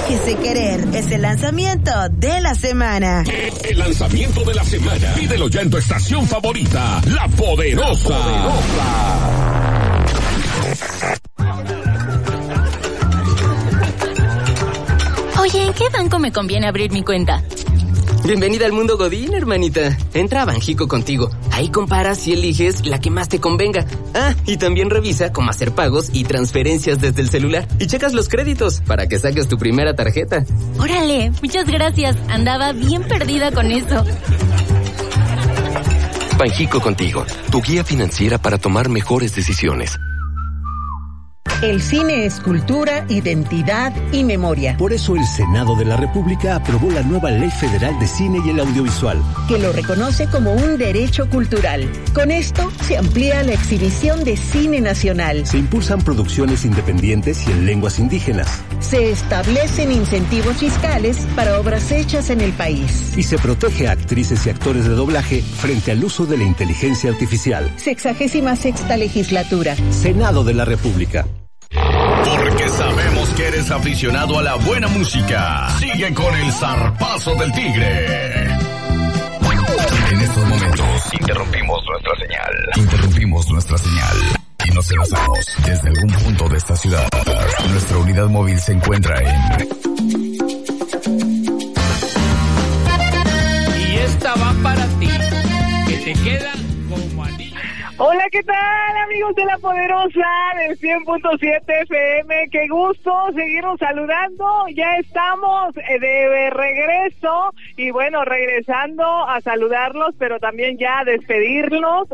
Déjese querer. Es el lanzamiento de la semana. El lanzamiento de la semana. Pídelo ya en tu estación favorita, La Poderosa. Oye, ¿en qué banco me conviene abrir mi cuenta? Bienvenida al mundo Godín, hermanita. Entra a Banjico Contigo. Ahí comparas y eliges la que más te convenga. Ah, y también revisa cómo hacer pagos y transferencias desde el celular. Y checas los créditos para que saques tu primera tarjeta. Órale, muchas gracias. Andaba bien perdida con eso. Banjico Contigo, tu guía financiera para tomar mejores decisiones. El cine es cultura, identidad y memoria. Por eso el Senado de la República aprobó la nueva Ley Federal de Cine y el Audiovisual, que lo reconoce como un derecho cultural. Con esto se amplía la exhibición de cine nacional. Se impulsan producciones independientes y en lenguas indígenas. Se establecen incentivos fiscales para obras hechas en el país. Y se protege a actrices y actores de doblaje frente al uso de la inteligencia artificial. 66ª legislatura. Senado de la República. Porque sabemos que eres aficionado a la buena música. Sigue con el zarpazo del tigre. En estos momentos interrumpimos nuestra señal y nos enlazamos desde algún punto de esta ciudad. Nuestra unidad móvil se encuentra en... Y esta va para ti, que te queda como anillo. Hola, ¿qué tal, amigos de La Poderosa del 100.7 FM? Qué gusto seguirnos saludando. Ya estamos de regreso y bueno, regresando a saludarlos, pero también ya a despedir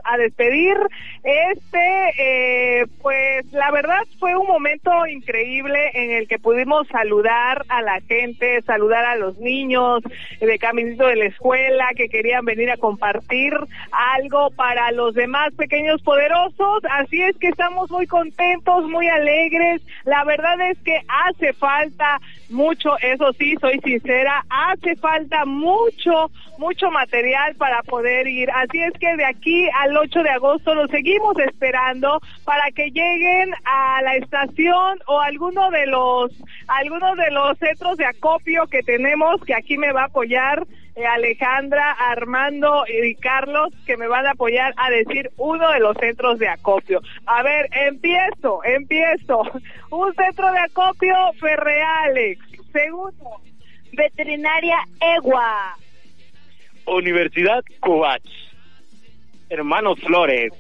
pues la verdad fue un momento increíble en el que pudimos saludar a la gente, saludar a los niños de caminito de la escuela que querían venir a compartir algo para los demás pequeños poderosos. Así es que estamos muy contentos, muy alegres. La verdad es que hace falta mucho, eso sí, soy sincera, hace falta mucho material para poder ir. Así es que de aquí al 8 de agosto los seguimos esperando para que lleguen a la estación o alguno de los centros de acopio que tenemos, que aquí me va a apoyar Alejandra, Armando y Carlos, que me van a apoyar a decir uno de los centros de acopio. A ver, empiezo. Un centro de acopio Ferrealex. Segundo, Veterinaria EGUA. Universidad Cubach. Hermanos Flores.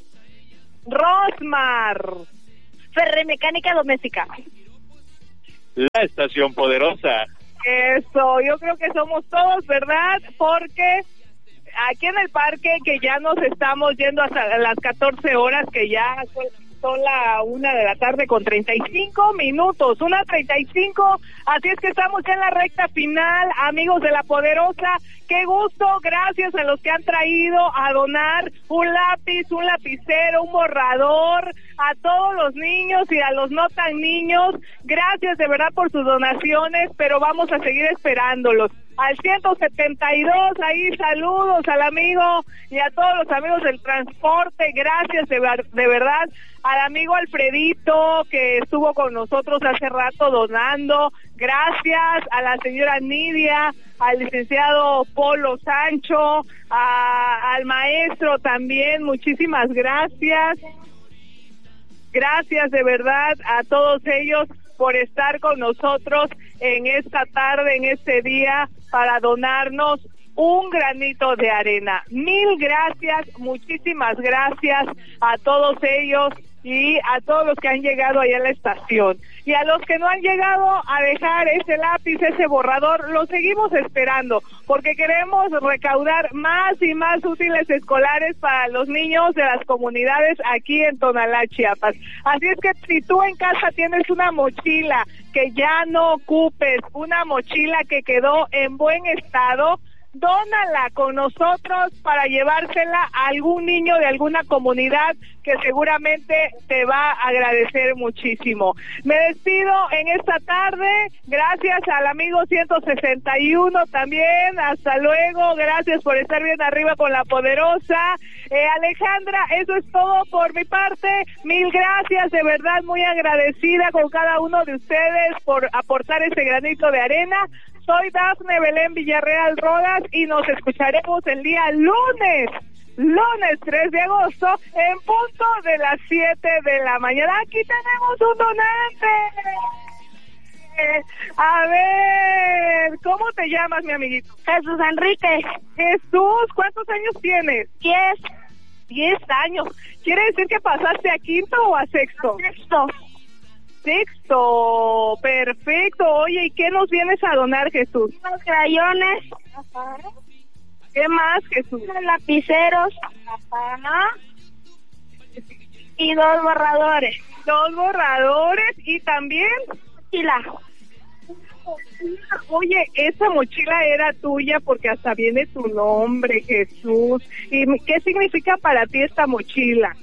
Rosmar. Ferremecánica Doméstica. La Estación Poderosa. Eso, yo creo que somos todos, ¿verdad? Porque aquí en el parque, que ya nos estamos yendo hasta las 14 horas, que ya son la 1:35 con 35 minutos, 1:35, así es que estamos ya en la recta final, amigos de La Poderosa. Qué gusto, gracias a los que han traído a donar un lápiz, un lapicero, un borrador, a todos los niños y a los no tan niños. Gracias de verdad por sus donaciones, pero vamos a seguir esperándolos. Al 172, ahí saludos al amigo y a todos los amigos del transporte. Gracias de verdad al amigo Alfredito, que estuvo con nosotros hace rato donando. Gracias a la señora Nidia, al licenciado Polo Sancho, al maestro también. Muchísimas gracias. Gracias de verdad a todos ellos por estar con nosotros en esta tarde, en este día, para donarnos un granito de arena. Mil gracias, muchísimas gracias a todos ellos y a todos los que han llegado allá a la estación. Y a los que no han llegado a dejar ese lápiz, ese borrador, los seguimos esperando, porque queremos recaudar más y más útiles escolares para los niños de las comunidades aquí en Tonalá, Chiapas. Así es que si tú en casa tienes una mochila que ya no ocupes, una mochila que quedó en buen estado, dónala con nosotros para llevársela a algún niño de alguna comunidad que seguramente te va a agradecer muchísimo. Me despido en esta tarde, gracias al amigo 161 también, hasta luego, gracias por estar bien arriba con La Poderosa. Alejandra, eso es todo por mi parte, mil gracias, de verdad muy agradecida con cada uno de ustedes por aportar ese granito de arena. Soy Dafne Belén Villarreal Rodas y nos escucharemos el día lunes 3 de agosto, en punto de las 7 de la mañana. Aquí tenemos un donante. A ver, ¿cómo te llamas, mi amiguito? Jesús Enrique. Jesús, ¿cuántos años tienes? 10 años. ¿Quiere decir que pasaste a quinto o a sexto? Sexto, perfecto. Oye, ¿y qué nos vienes a donar, Jesús? Los crayones. ¿Qué más, Jesús? Los lapiceros. Y 2 borradores. 2 borradores y también... mochila. Oye, esa mochila era tuya porque hasta viene tu nombre, Jesús. ¿Y qué significa para ti esta mochila?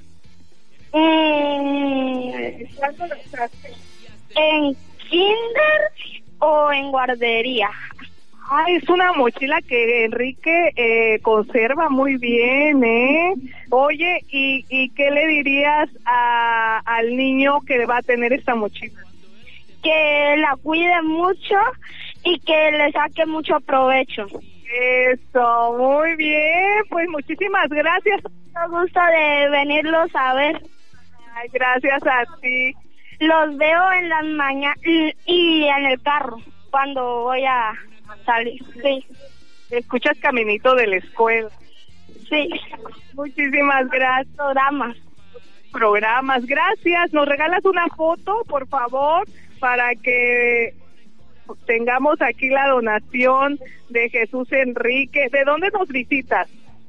¿Cuándo lo usaste? ¿En kinder o en guardería? Ay, es una mochila que Enrique conserva muy bien, ¿eh? Oye, ¿y qué le dirías al niño que va a tener esta mochila? Que la cuide mucho y que le saque mucho provecho. Eso, muy bien, pues muchísimas gracias. Me gusta de venirlos a ver. Ay, gracias a ti. Los veo en las mañanas y en el carro cuando voy a salir. Sí. Escuchas caminito de la escuela. Sí. Muchísimas gracias. Programas, gracias. ¿Nos regalas una foto, por favor, para que tengamos aquí la donación de Jesús Enrique? ¿De dónde nos visitas?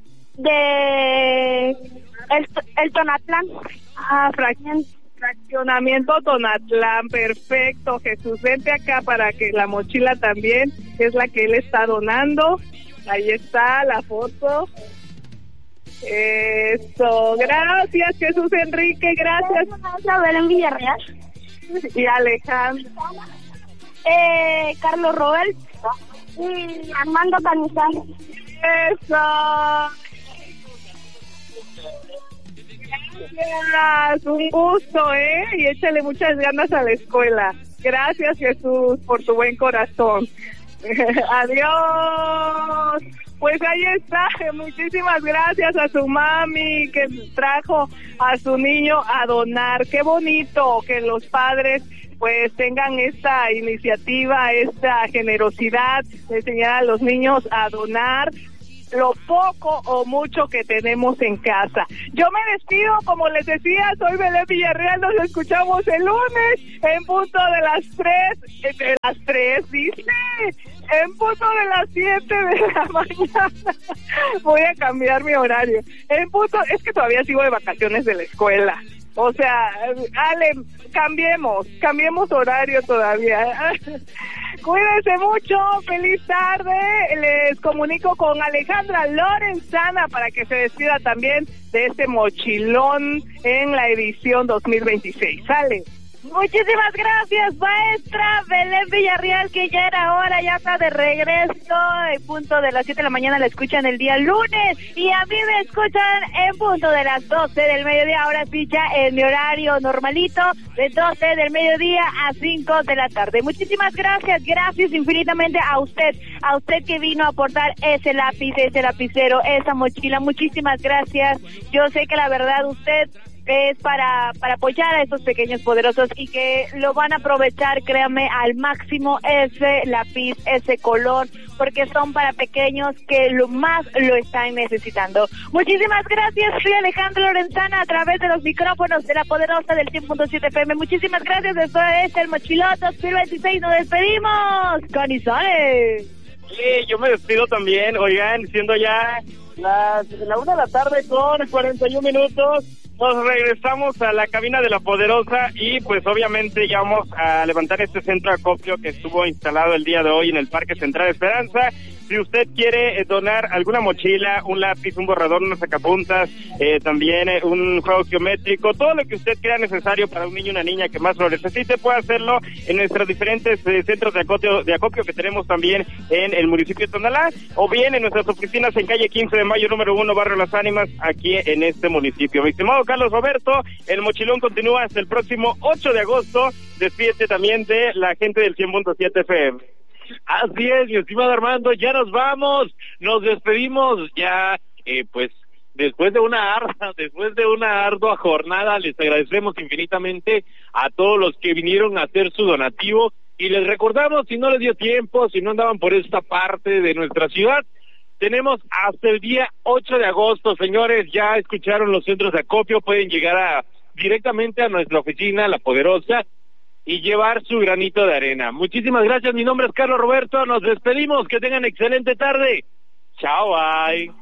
De el Tonatlán. Fraccionamiento Tonatlán, perfecto. Jesús, vente acá para que la mochila también es la que él está donando. Ahí está la foto. Eso, gracias Jesús Enrique, gracias. Gracias, Belén Villarreal. Y Alejandro. Carlos Roberto y Armando Canizales. Eso. Gracias, un gusto, y échale muchas ganas a la escuela. Gracias Jesús por tu buen corazón. Adiós. Pues ahí está, muchísimas gracias a su mami que trajo a su niño a donar. Qué bonito que los padres pues tengan esta iniciativa, esta generosidad de enseñar a los niños a donar lo poco o mucho que tenemos en casa. Yo me despido, como les decía, soy Belén Villarreal, nos escuchamos el lunes en punto de las 3, dice, en punto de las 7 de la mañana. Voy a cambiar mi horario. En punto, es que todavía sigo de vacaciones de la escuela. O sea, Ale, cambiemos horario todavía. Cuídense mucho, feliz tarde. Les comunico con Alejandra Lorenzana para que se despida también de este mochilón en la edición 2026. Sale. Muchísimas gracias, maestra Belén Villarreal, que ya era hora, ya está de regreso. En punto de las 7 de la mañana la escuchan el día lunes y a mí me escuchan en punto de las 12 del mediodía. Ahora sí, ya en mi horario normalito, de 12 del mediodía a 5 de la tarde. Muchísimas gracias infinitamente a usted que vino a aportar ese lápiz, ese lapicero, esa mochila. Muchísimas gracias. Yo sé que la verdad usted es para apoyar a estos pequeños poderosos y que lo van a aprovechar, créanme, al máximo ese lápiz, ese color, porque son para pequeños que lo más lo están necesitando. Muchísimas gracias, soy Alejandra Lorenzana a través de los micrófonos de La Poderosa del 100.7 FM. Muchísimas gracias, esto es el Mochilón 2026, nos despedimos, Canizales. Sí, yo me despido también, oigan, siendo ya la 1 de la tarde con 41 minutos, nos regresamos a la cabina de La Poderosa y pues obviamente ya vamos a levantar este centro de acopio que estuvo instalado el día de hoy en el Parque Central Esperanza. si usted quiere donar alguna mochila, un lápiz, un borrador, unos sacapuntas, también un juego geométrico, todo lo que usted crea necesario para un niño o una niña que más lo necesite, puede hacerlo en nuestros diferentes centros de acopio que tenemos también en el municipio de Tonalá, o bien en nuestras oficinas en calle 15 de Mayo, número 1, Barrio Las Ánimas, aquí en este municipio. Mi estimado Carlos Roberto, el mochilón continúa hasta el próximo 8 de agosto. Despídete también de la gente del 100.7 FM. Así es, mi estimado Armando, ya nos vamos, nos despedimos ya, pues después de una ardua jornada. Les agradecemos infinitamente a todos los que vinieron a hacer su donativo, y les recordamos, si no les dio tiempo, si no andaban por esta parte de nuestra ciudad, tenemos hasta el día 8 de agosto, señores. Ya escucharon los centros de acopio, pueden llegar directamente a nuestra oficina, La Poderosa, y llevar su granito de arena. Muchísimas gracias, mi nombre es Carlos Roberto, nos despedimos, que tengan excelente tarde. Chao, bye.